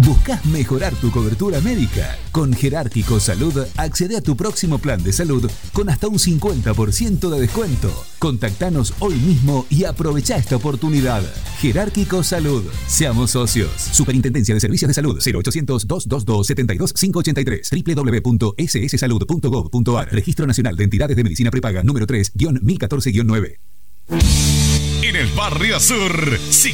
¿Buscas mejorar tu cobertura médica? Con Jerárquico Salud accede a tu próximo plan de salud con hasta un 50% de descuento. Contactanos hoy mismo y aprovecha esta oportunidad. Jerárquico Salud. Seamos socios. Superintendencia de Servicios de Salud. 0800-222-72583. www.sssalud.gov.ar. Registro Nacional de Entidades de Medicina Prepaga número 3-1014-9. En el Barrio Sur, si